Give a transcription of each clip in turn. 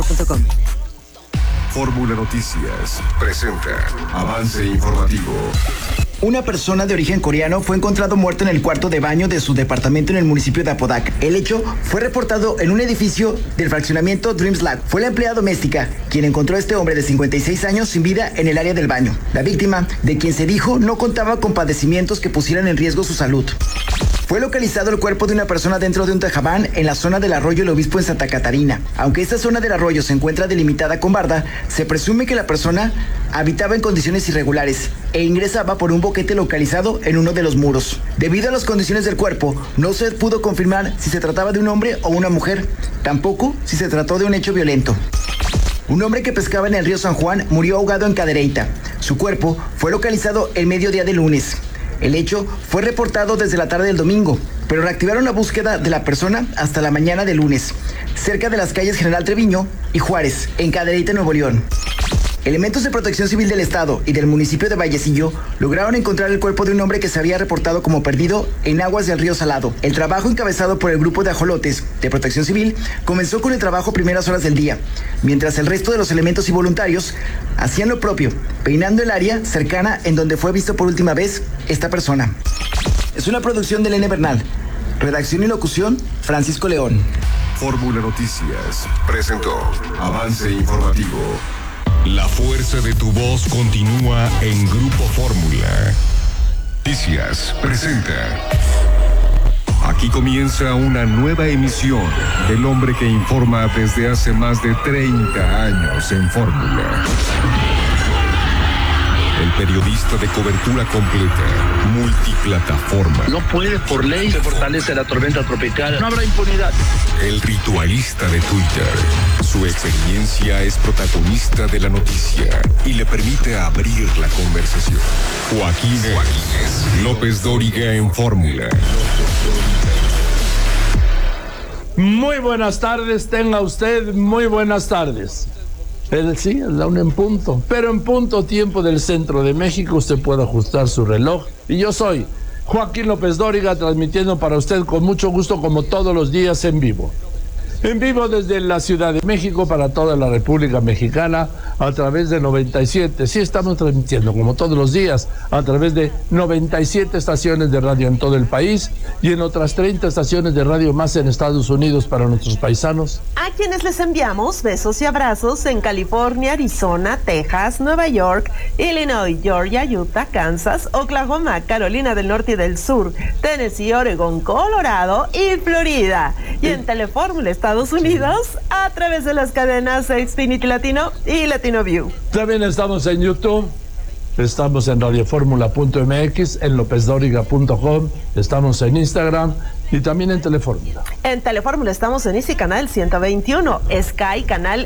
fórmula.com. Fórmula Noticias presenta avance informativo. Una persona de origen coreano fue encontrado muerto en el cuarto de baño de su departamento en el municipio de Apodaca. El hecho fue reportado en un edificio del fraccionamiento Dreams Lab. Fue la empleada doméstica quien encontró a este hombre de 56 años sin vida en el área del baño. La víctima, de quien se dijo no contaba con padecimientos que pusieran en riesgo su salud. Fue localizado el cuerpo de una persona dentro de un tejabán en la zona del arroyo El Obispo en Santa Catarina. Aunque esta zona del arroyo se encuentra delimitada con barda, se presume que la persona habitaba en condiciones irregulares e ingresaba por un boquete localizado en uno de los muros. Debido a las condiciones del cuerpo, no se pudo confirmar si se trataba de un hombre o una mujer, tampoco si se trató de un hecho violento. Un hombre que pescaba en el río San Juan murió ahogado en Cadereyta. Su cuerpo fue localizado el mediodía de lunes. El hecho fue reportado desde la tarde del domingo, pero reactivaron la búsqueda de la persona hasta la mañana de lunes, cerca de las calles General Treviño y Juárez, en Cadereyta, Nuevo León. Elementos de Protección Civil del Estado y del municipio de Vallecillo lograron encontrar el cuerpo de un hombre que se había reportado como perdido en aguas del río Salado. El trabajo, encabezado por el grupo de ajolotes de Protección Civil, comenzó con el trabajo a primeras horas del día, mientras el resto de los elementos y voluntarios hacían lo propio, peinando el área cercana en donde fue visto por última vez esta persona. Es una producción de Elena Bernal. Redacción y locución, Francisco León. Fórmula Noticias presentó avance informativo. La fuerza de tu voz continúa en Grupo Fórmula. Noticias presenta. Aquí comienza una nueva emisión del hombre que informa desde hace más de 30 años en Fórmula. El periodista de cobertura completa, multiplataforma. No puede, por ley, se fortalece la tormenta tropical. No habrá impunidad. El ritualista de Twitter. Su experiencia es protagonista de la noticia y le permite abrir la conversación. Joaquín López Dóriga en Fórmula. Muy buenas tardes, tenga usted muy buenas tardes. Sí, es la una en punto, pero en punto tiempo del centro de México usted puede ajustar su reloj. Y yo soy Joaquín López Dóriga, transmitiendo para usted con mucho gusto como todos los días en vivo. En vivo desde la Ciudad de México para toda la República Mexicana a través de 97. Sí, estamos transmitiendo como todos los días a través de 97 estaciones de radio en todo el país y en otras 30 estaciones de radio más en Estados Unidos para nuestros paisanos. A quienes les enviamos besos y abrazos en California, Arizona, Texas, Nueva York, Illinois, Georgia, Utah, Kansas, Oklahoma, Carolina del Norte y del Sur, Tennessee, Oregon, Colorado y Florida. Y en Telefórmula Estados Unidos a través de las cadenas Xfinity Latino y Latino View. También estamos en YouTube, estamos en radioformula.mx, en lopezdoriga.com, estamos en Instagram y también en Telefórmula. En Telefórmula estamos en Easy Canal 121, Sky Canal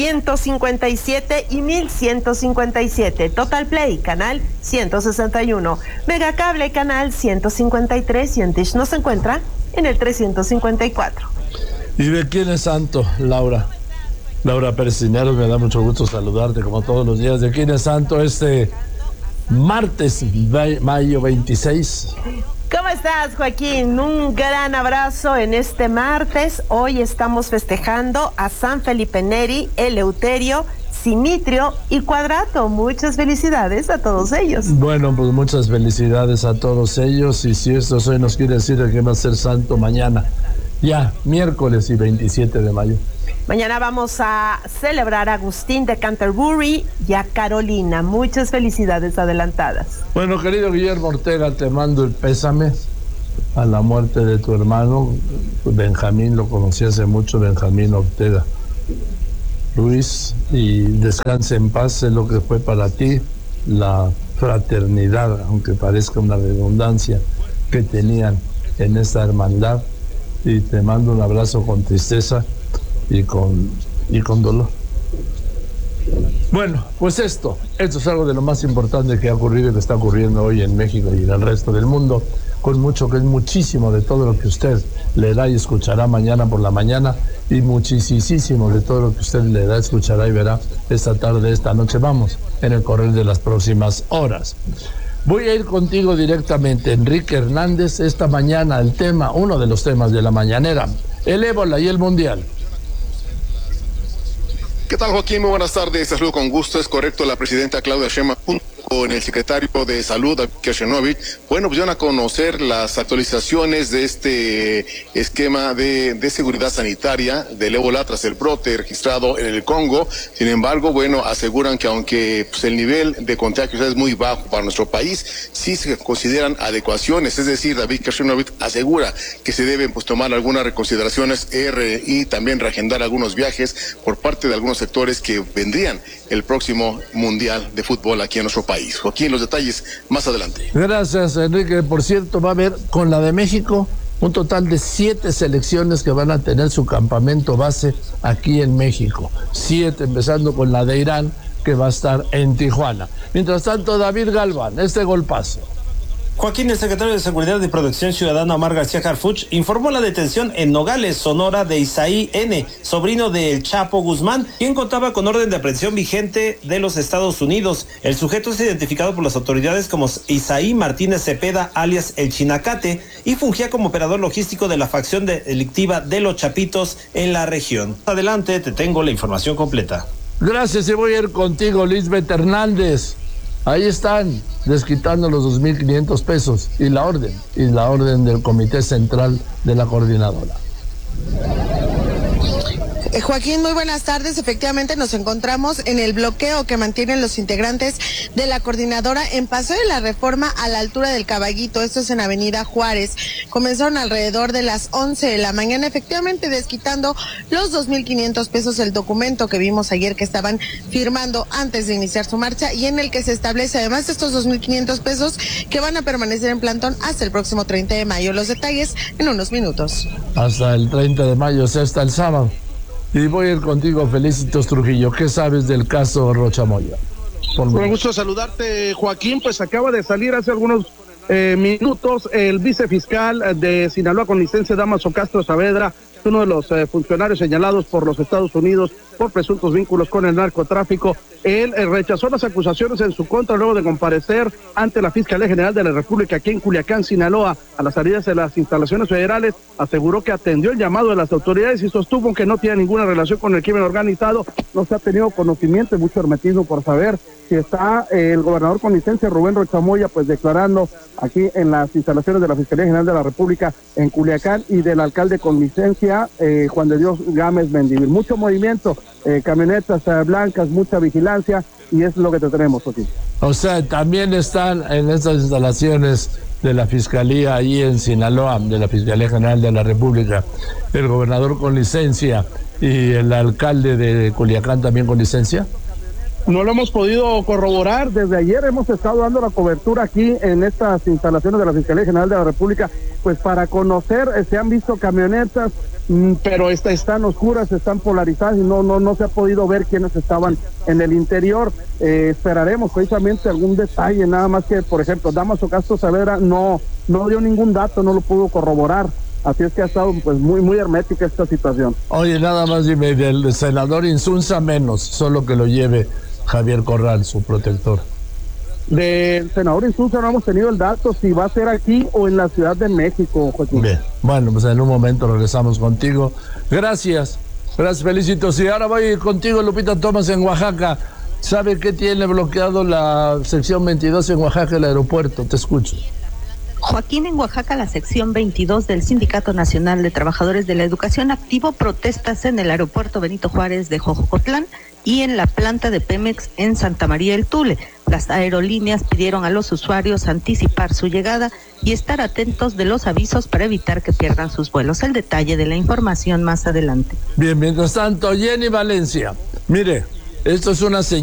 157 y 1157, Total Play Canal 161, Megacable Canal 153 y en Dish nos encuentra en el 354. ¿Y de quién es santo, Laura? Laura Pérez Cisneros, me da mucho gusto saludarte como todos los días. ¿De quién es santo este martes, mayo 26? ¿Cómo estás, Joaquín? Un gran abrazo en este martes. Hoy estamos festejando a San Felipe Neri, Eleuterio, Simitrio y Cuadrato. Muchas felicidades a todos ellos. Bueno, pues muchas felicidades a todos ellos. Y si esto hoy nos quiere decir que va a ser santo mañana. Ya, miércoles y 27 de mayo. Mañana vamos a celebrar a Agustín de Canterbury y a Carolina. Muchas felicidades adelantadas. Bueno, querido Guillermo Ortega, te mando el pésame a la muerte de tu hermano Benjamín, lo conocí hace mucho, Benjamín Ortega Ruiz, y descanse en paz. Es lo que fue para ti la fraternidad, aunque parezca una redundancia, que tenían en esta hermandad. Y te mando un abrazo con tristeza y con dolor. Bueno, pues esto es algo de lo más importante que ha ocurrido y que está ocurriendo hoy en México y en el resto del mundo, con mucho, que es muchísimo de todo lo que usted leerá y escuchará mañana por la mañana, y muchísimo de todo lo que usted leerá, escuchará y verá esta tarde, esta noche. Vamos, en el correr de las próximas horas. Voy a ir contigo directamente, Enrique Hernández, esta mañana el tema, uno de los temas de la mañanera, el ébola y el mundial. ¿Qué tal, Joaquín? Muy buenas tardes. Te saludo con gusto. Es correcto, la presidenta Claudia Sheinbaum con el secretario de Salud, David Kershenovich, bueno, pues dieron a conocer las actualizaciones de este esquema de seguridad sanitaria del ébola tras el brote registrado en el Congo. Sin embargo, bueno, aseguran que aunque pues, el nivel de contagios es muy bajo para nuestro país, sí se consideran adecuaciones. Es decir, David Kershenovich asegura que se deben pues tomar algunas reconsideraciones y también reagendar algunos viajes por parte de algunos sectores que vendrían el próximo Mundial de Fútbol aquí en nuestro país. Joaquín, los detalles más adelante. Gracias, Enrique. Por cierto, va a haber con la de México un total de 7 selecciones que van a tener su campamento base aquí en México. 7, empezando con la de Irán, que va a estar en Tijuana. Mientras tanto, David Galván, este golpazo. Joaquín, el secretario de Seguridad y Protección Ciudadana, Omar García Harfuch, informó la detención en Nogales, Sonora, de Isaí N., sobrino del Chapo Guzmán, quien contaba con orden de aprehensión vigente de los Estados Unidos. El sujeto es identificado por las autoridades como Isaí Martínez Cepeda, alias El Chinacate, y fungía como operador logístico de la facción delictiva de los Chapitos en la región. Adelante, te tengo la información completa. Gracias, y voy a ir contigo, Lisbeth Hernández. Ahí están desquitando los 2.500 pesos y la orden del Comité Central de la Coordinadora. Joaquín, muy buenas tardes. Efectivamente nos encontramos en el bloqueo que mantienen los integrantes de la coordinadora en Paseo de la Reforma a la altura del Caballito. Esto es en Avenida Juárez. Comenzaron alrededor de las 11 de la mañana, efectivamente desquitando los 2.500 pesos, el documento que vimos ayer que estaban firmando antes de iniciar su marcha y en el que se establece además estos 2.500 pesos que van a permanecer en plantón hasta el próximo 30 de mayo. Los detalles en unos minutos. Hasta el 30 de mayo, o sea, hasta el sábado. Y voy a ir contigo, Felicitos Trujillo. ¿Qué sabes del caso Rocha Moya? Con gusto saludarte, Joaquín. Pues acaba de salir hace algunos minutos el vicefiscal de Sinaloa con licencia, Damaso Castro Saavedra, uno de los funcionarios señalados por los Estados Unidos por presuntos vínculos con el narcotráfico. Él rechazó las acusaciones en su contra luego de comparecer ante la Fiscalía General de la República aquí en Culiacán, Sinaloa, a las salidas de las instalaciones federales. Aseguró que atendió el llamado de las autoridades y sostuvo que no tiene ninguna relación con el crimen organizado. No se ha tenido conocimiento y mucho hermetismo por saber si está el gobernador con licencia, Rubén Rocha Moya, pues declarando aquí en las instalaciones de la Fiscalía General de la República en Culiacán, y del alcalde con licencia, Juan de Dios Gámez Mendivil. Mucho movimiento, camionetas blancas, mucha vigilancia, y es lo que te tenemos aquí. O sea, también están en estas instalaciones de la Fiscalía ahí en Sinaloa, de la Fiscalía General de la República, el gobernador con licencia y el alcalde de Culiacán también con licencia. No lo hemos podido corroborar. Desde ayer hemos estado dando la cobertura aquí en estas instalaciones de la Fiscalía General de la República, pues para conocer. Se han visto camionetas, pero están oscuras, están polarizadas y no se ha podido ver quiénes estaban en el interior. Esperaremos precisamente algún detalle, nada más que, por ejemplo, Damaso Castro Saavedra no dio ningún dato, no lo pudo corroborar. Así es que ha estado pues muy hermética esta situación. Oye, nada más dime, del senador Insunza menos, solo que lo lleve Javier Corral, su protector. Del senador Insunza no hemos tenido el dato si va a ser aquí o en la Ciudad de México, Joaquín. Bien, bueno, pues en un momento regresamos contigo. Gracias, felicitos. Y ahora voy contigo, Lupita Thomas, en Oaxaca. ¿Sabe qué tiene bloqueado la sección 22 en Oaxaca, el aeropuerto? Te escucho. Joaquín, en Oaxaca, la sección 22 del Sindicato Nacional de Trabajadores de la Educación activó protestas en el aeropuerto Benito Juárez de Jojocotlán y en la planta de Pemex en Santa María del Tule. Las aerolíneas pidieron a los usuarios anticipar su llegada y estar atentos de los avisos para evitar que pierdan sus vuelos. El detalle de la información más adelante. Bien, mientras tanto, Jenny Valencia. Mire, esto es una señal.